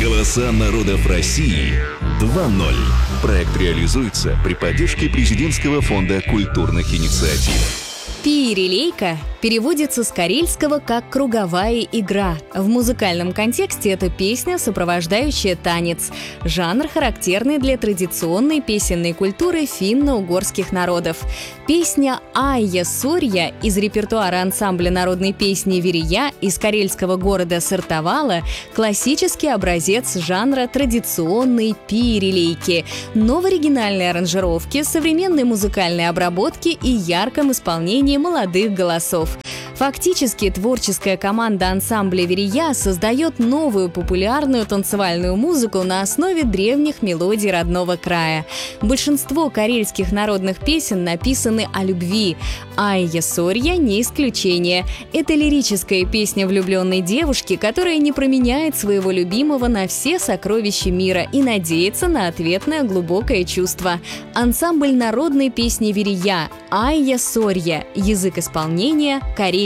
Голоса народов России 2.0. Проект реализуется при поддержке Президентского фонда культурных инициатив. Пиирилейка переводится с карельского как «круговая игра». В музыкальном контексте это песня, сопровождающая танец. Жанр, характерный для традиционной песенной культуры финно-угорских народов. Песня «Айя Сорья» из репертуара ансамбля народной песни «Верия» из карельского города Сартовала – классический образец жанра традиционной пиирилейки, но в оригинальной аранжировке, современной музыкальной обработке и ярком исполнении молодых голосов. Фактически, творческая команда ансамбля «Верия» создает новую популярную танцевальную музыку на основе древних мелодий родного края. Большинство карельских народных песен написаны о любви. «Айя Сорья» не исключение. Это лирическая песня влюбленной девушки, которая не променяет своего любимого на все сокровища мира и надеется на ответное глубокое чувство. Ансамбль народной песни «Верия» «Айя Сорья». Язык исполнения – корейский.